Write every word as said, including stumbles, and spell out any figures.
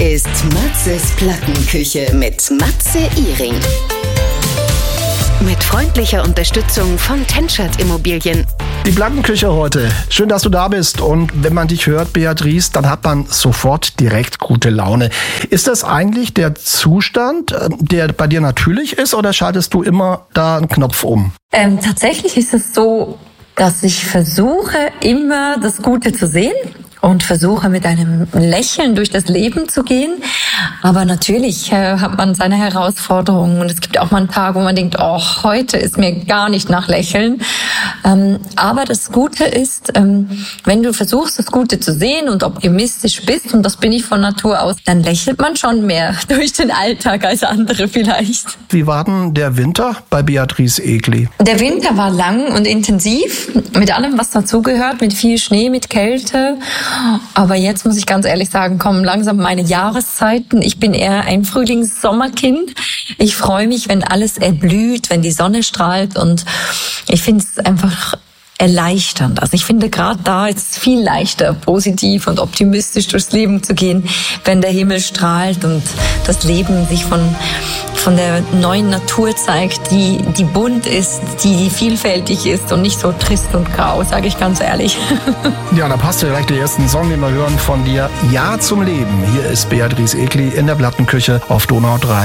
ist Matzes Plattenküche mit Matze Iring. Mit freundlicher Unterstützung von Tenschert Immobilien. Die Plattenküche heute. Schön, dass du da bist. Und wenn man dich hört, Beatrice, dann hat man sofort direkt gute Laune. Ist das eigentlich der Zustand, der bei dir natürlich ist, oder schaltest du immer da einen Knopf um? Ähm, tatsächlich ist es so, dass ich versuche, immer das Gute zu sehen und versuche mit einem Lächeln durch das Leben zu gehen. Aber natürlich äh, hat man seine Herausforderungen und es gibt auch mal einen Tag, wo man denkt, oh, heute ist mir gar nicht nach Lächeln. Ähm, aber das Gute ist, ähm, wenn du versuchst, das Gute zu sehen und optimistisch bist, und das bin ich von Natur aus, dann lächelt man schon mehr durch den Alltag als andere vielleicht. Wie war denn der Winter bei Beatrice Egli? Der Winter war lang und intensiv, mit allem, was dazugehört, mit viel Schnee, mit Kälte. Aber jetzt muss ich ganz ehrlich sagen, kommen langsam meine Jahreszeiten. Ich bin eher ein Frühlings-Sommerkind. Ich freue mich, wenn alles erblüht, wenn die Sonne strahlt, und ich finde es einfach erleichternd. Also ich finde, gerade da ist es viel leichter, positiv und optimistisch durchs Leben zu gehen, wenn der Himmel strahlt und das Leben sich von von der neuen Natur zeigt, die die bunt ist, die vielfältig ist und nicht so trist und grau, sage ich ganz ehrlich. Ja, da passt ja direkt der erste Song, den wir hören von dir. Ja zum Leben. Hier ist Beatrice Egli in der Plattenküche auf Donau drei.